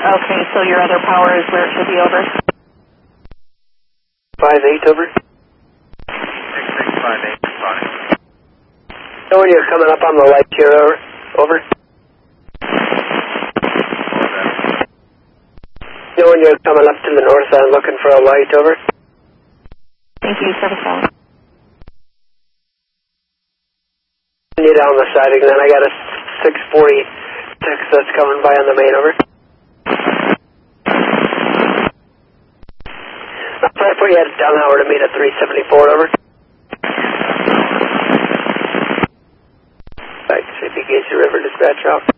Okay, so your other power is where it should be, over. 5-8, over. 6658, responding. Know when you're coming up on the light here, over. Over. Know when you're coming up to the north end looking for a light, over. Thank you, service out. You down the siding, then I got a 646 that's coming by on the main, over. I'll try to put you at Dunhauer to meet at 374, over. Back to CP Casey River dispatch out.